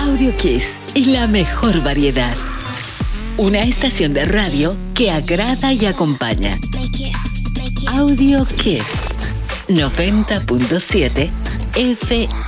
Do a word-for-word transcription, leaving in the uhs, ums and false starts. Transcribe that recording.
Audio Kiss y la mejor variedad. Una estación de radio que agrada y acompaña. Audio Kiss noventa punto siete F M.